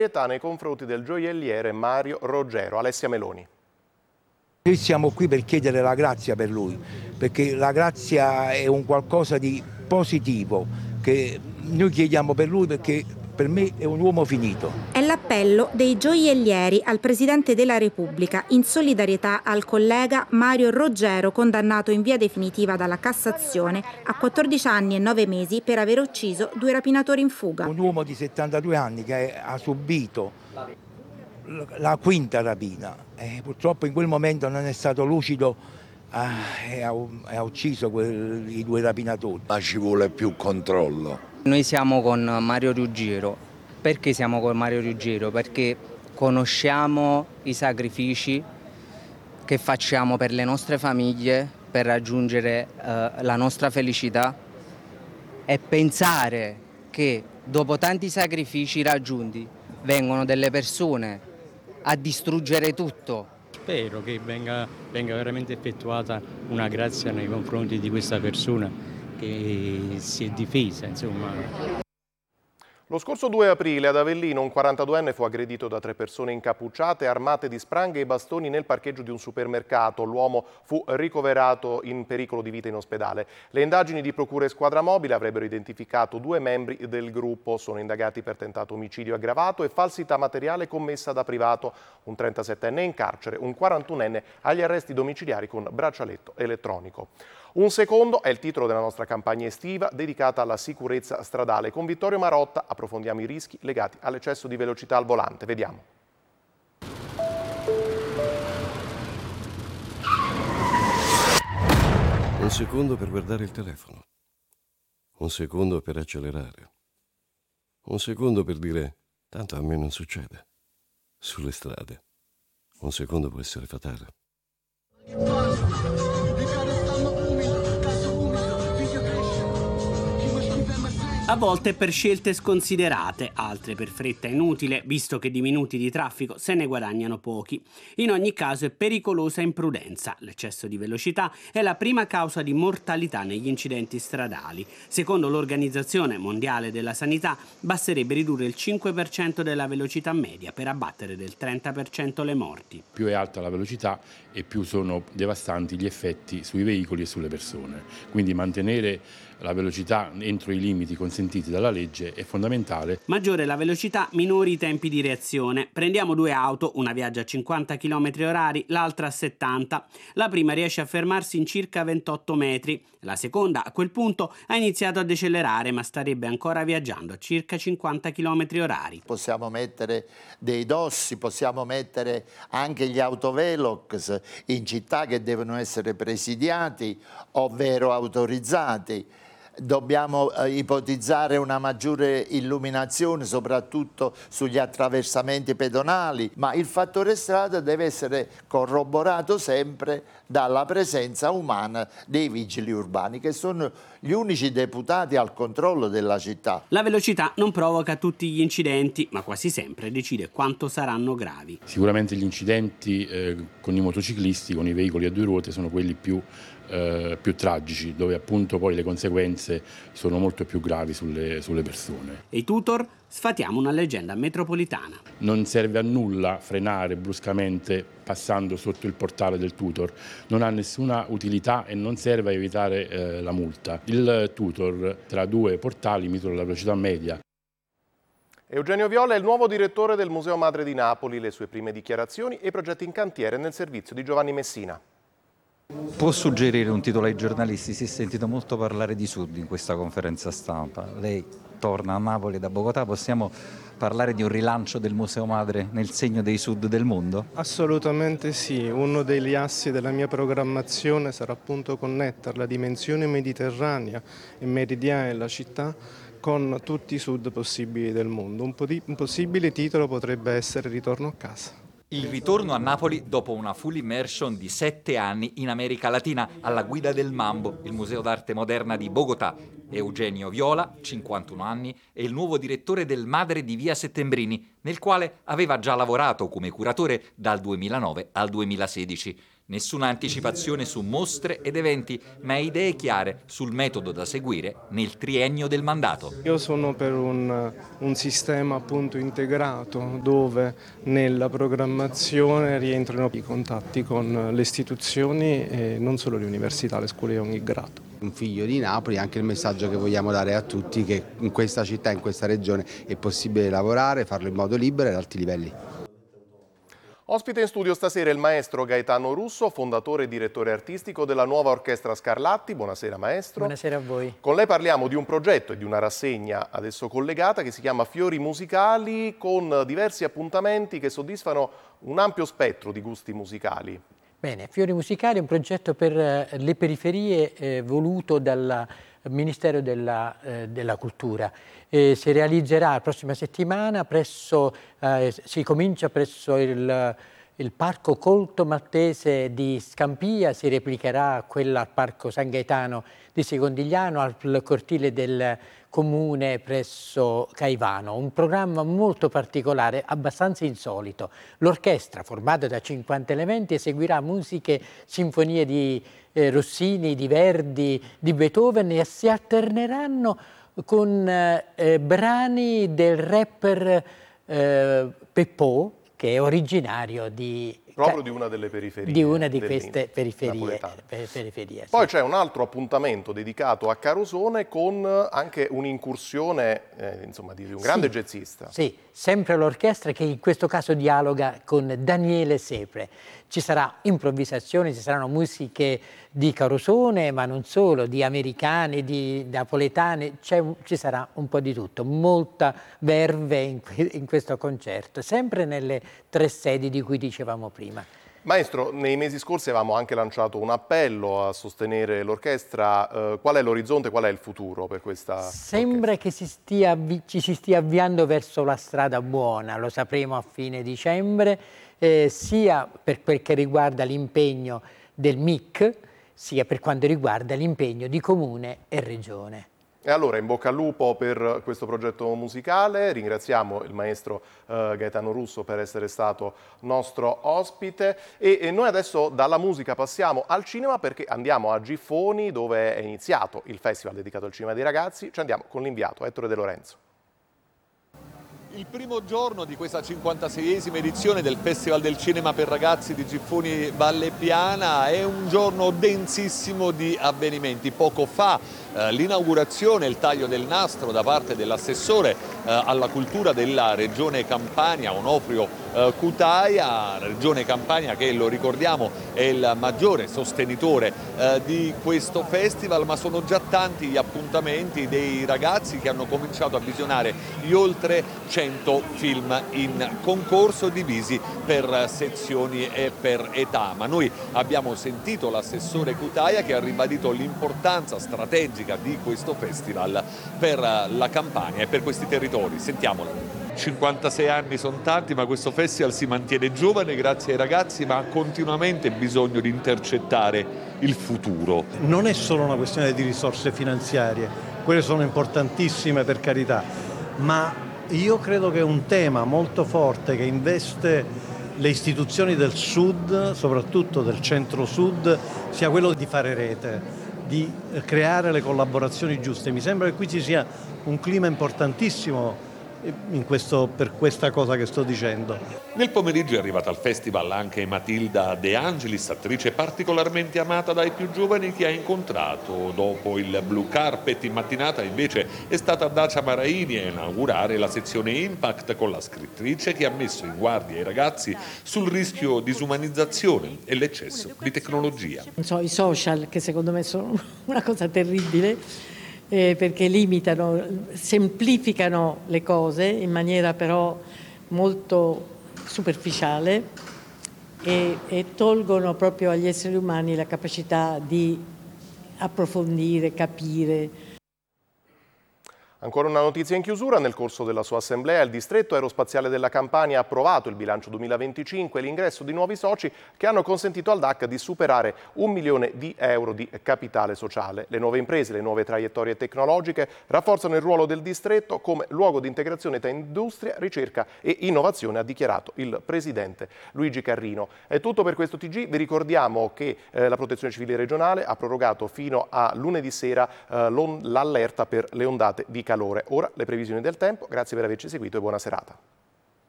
Nei confronti del gioielliere Mario Roggero. Alessia Meloni. Noi siamo qui per chiedere la grazia per lui, perché la grazia è un qualcosa di positivo che noi chiediamo per lui, perché per me è un uomo finito. È l'appello dei gioiellieri al Presidente della Repubblica in solidarietà al collega Mario Roggero, condannato in via definitiva dalla Cassazione a 14 anni e 9 mesi per aver ucciso 2 rapinatori in fuga. Un uomo di 72 anni che ha subito la quinta rapina, purtroppo in quel momento non è stato lucido e ha ucciso i 2 rapinatori. Ma ci vuole più controllo. Noi siamo con Mario Roggero. Perché siamo con Mario Roggero? Perché conosciamo i sacrifici che facciamo per le nostre famiglie, per raggiungere la nostra felicità, e pensare che dopo tanti sacrifici raggiunti vengono delle persone a distruggere tutto. Spero che venga veramente effettuata una grazia nei confronti di questa persona che si è difesa, insomma. Lo scorso 2 aprile ad Avellino un 42enne fu aggredito da 3 persone incappucciate armate di spranghe e bastoni nel parcheggio di un supermercato. L'uomo fu ricoverato in pericolo di vita in ospedale. Le indagini di procura e squadra mobile avrebbero identificato 2 membri del gruppo. Sono indagati per tentato omicidio aggravato e falsità materiale commessa da privato. Un 37enne è in carcere, un 41enne agli arresti domiciliari con braccialetto elettronico. Un secondo è il titolo della nostra campagna estiva dedicata alla sicurezza stradale. Con Vittorio Marotta approfondiamo i rischi legati all'eccesso di velocità al volante. Vediamo. Un secondo per guardare il telefono. Un secondo per accelerare. Un secondo per dire, tanto a me non succede. Sulle strade. Un secondo può essere fatale. A volte per scelte sconsiderate, altre per fretta inutile, visto che di minuti di traffico se ne guadagnano pochi. In ogni caso è pericolosa imprudenza. L'eccesso di velocità è la prima causa di mortalità negli incidenti stradali. Secondo l'Organizzazione Mondiale della Sanità, basterebbe ridurre il 5% della velocità media per abbattere del 30% le morti. Più è alta la velocità e più sono devastanti gli effetti sui veicoli e sulle persone. Quindi mantenere la velocità entro i limiti consentiti dalla legge è fondamentale. Maggiore la velocità, minori i tempi di reazione. Prendiamo 2 auto, una viaggia a 50 km/h, l'altra a 70. La prima riesce a fermarsi in circa 28 metri. La seconda, a quel punto, ha iniziato a decelerare, ma starebbe ancora viaggiando a circa 50 km/h. Possiamo mettere dei dossi, possiamo mettere anche gli autovelox in città che devono essere presidiati, ovvero autorizzati. Dobbiamo ipotizzare una maggiore illuminazione soprattutto sugli attraversamenti pedonali, ma il fattore strada deve essere corroborato sempre dalla presenza umana dei vigili urbani, che sono gli unici deputati al controllo della città. La velocità non provoca tutti gli incidenti, ma quasi sempre decide quanto saranno gravi. Sicuramente gli incidenti con i motociclisti, con i veicoli a 2 ruote, sono quelli più tragici, dove appunto poi le conseguenze sono molto più gravi sulle persone. E i tutor? Sfatiamo una leggenda metropolitana. Non serve a nulla frenare bruscamente passando sotto il portale del tutor, non ha nessuna utilità e non serve a evitare la multa. Il tutor tra 2 portali misura la velocità media. Eugenio Viola è il nuovo direttore del Museo Madre di Napoli, le sue prime dichiarazioni e i progetti in cantiere nel servizio di Giovanni Messina. Può suggerire un titolo ai giornalisti? Si è sentito molto parlare di Sud in questa conferenza stampa. Lei torna a Napoli da Bogotà, possiamo parlare di un rilancio del Museo Madre nel segno dei Sud del mondo? Assolutamente sì, uno degli assi della mia programmazione sarà appunto connettere la dimensione mediterranea e meridiana della città con tutti i Sud possibili del mondo. Un possibile titolo potrebbe essere Ritorno a casa. Il ritorno a Napoli dopo una full immersion di 7 anni in America Latina alla guida del Mambo, il Museo d'Arte Moderna di Bogotà. Eugenio Viola, 51 anni, è il nuovo direttore del Madre di Via Settembrini, nel quale aveva già lavorato come curatore dal 2009 al 2016. Nessuna anticipazione su mostre ed eventi, ma idee chiare sul metodo da seguire nel triennio del mandato. Io sono per un sistema appunto integrato dove nella programmazione rientrano i contatti con le istituzioni e non solo le università, le scuole di ogni grado. Un figlio di Napoli, anche il messaggio che vogliamo dare a tutti che in questa città, in questa regione è possibile lavorare, farlo in modo libero e ad alti livelli. Ospite in studio stasera il maestro Gaetano Russo, fondatore e direttore artistico della nuova Orchestra Scarlatti. Buonasera maestro. Buonasera a voi. Con lei parliamo di un progetto e di una rassegna adesso collegata che si chiama Fiori Musicali, con diversi appuntamenti che soddisfano un ampio spettro di gusti musicali. Bene, Fiori Musicali è un progetto per le periferie voluto dal Ministero della Cultura. Si realizzerà la prossima settimana si comincia presso il Parco Colto Maltese di Scampia, si replicherà quella al Parco San Gaetano di Secondigliano, al cortile del Comune presso Caivano. Un programma molto particolare, abbastanza insolito. L'orchestra, formata da 50 elementi, eseguirà musiche, sinfonie di Rossini, di Verdi, di Beethoven e si alterneranno con brani del rapper Peppò, che è originario proprio di una delle periferie. Di una di queste periferie. Poi c'è un altro appuntamento dedicato a Carosone con anche un'incursione di un grande jazzista. Sì, sempre l'orchestra che in questo caso dialoga con Daniele Sepre. Ci sarà improvvisazione, ci saranno musiche di Carosone, ma non solo, di americani, di napoletani, ci sarà un po' di tutto, molta verve in questo concerto, sempre nelle 3 sedi di cui dicevamo prima. Maestro, nei mesi scorsi avevamo anche lanciato un appello a sostenere l'orchestra. Qual è l'orizzonte, qual è il futuro per questa Sembra che ci si stia avviando verso la strada buona, lo sapremo a fine dicembre, sia per quel che riguarda l'impegno del MIC, sia per quanto riguarda l'impegno di Comune e Regione. E allora in bocca al lupo per questo progetto musicale, ringraziamo il maestro Gaetano Russo per essere stato nostro ospite e noi adesso dalla musica passiamo al cinema perché andiamo a Giffoni dove è iniziato il festival dedicato al cinema dei ragazzi, ci andiamo con l'inviato Ettore De Lorenzo. Il primo giorno di questa 56esima edizione del Festival del Cinema per Ragazzi di Giffoni Valle Piana è un giorno densissimo di avvenimenti. Poco fa l'inaugurazione e il taglio del nastro da parte dell'assessore alla cultura della Regione Campania, Onofrio Cutaia, Regione Campania che, lo ricordiamo, è il maggiore sostenitore di questo festival, ma sono già tanti gli appuntamenti dei ragazzi che hanno cominciato a visionare gli oltre 100 film in concorso divisi per sezioni e per età. Ma noi abbiamo sentito l'assessore Cutaia che ha ribadito l'importanza strategica di questo festival per la Campania e per questi territori. Sentiamolo. 56 anni sono tanti, ma questo festival si mantiene giovane grazie ai ragazzi, ma ha continuamente bisogno di intercettare il futuro. Non è solo una questione di risorse finanziarie, quelle sono importantissime per carità, ma io credo che è un tema molto forte che investe le istituzioni del Sud, soprattutto del centro-Sud, sia quello di fare rete, di creare le collaborazioni giuste. Mi sembra che qui ci sia un clima importantissimo per questa cosa che sto dicendo. Nel pomeriggio è arrivata al festival anche Matilda De Angelis, attrice particolarmente amata dai più giovani che ha incontrato. Dopo il blue carpet in mattinata invece è stata Dacia Maraini a inaugurare la sezione Impact con la scrittrice che ha messo in guardia i ragazzi sul rischio disumanizzazione e l'eccesso di tecnologia. I social, che secondo me sono una cosa terribile, perché limitano, semplificano le cose in maniera però molto superficiale e tolgono proprio agli esseri umani la capacità di approfondire, capire. Ancora una notizia in chiusura. Nel corso della sua assemblea il distretto aerospaziale della Campania ha approvato il bilancio 2025 e l'ingresso di nuovi soci che hanno consentito al DAC di superare 1 milione di euro di capitale sociale. Le nuove imprese, le nuove traiettorie tecnologiche rafforzano il ruolo del distretto come luogo di integrazione tra industria, ricerca e innovazione, ha dichiarato il presidente Luigi Carrino. È tutto per questo TG. Vi ricordiamo che la Protezione Civile regionale ha prorogato fino a lunedì sera l'allerta per le ondate di calore. Ora le previsioni del tempo. Grazie per averci seguito e buona serata.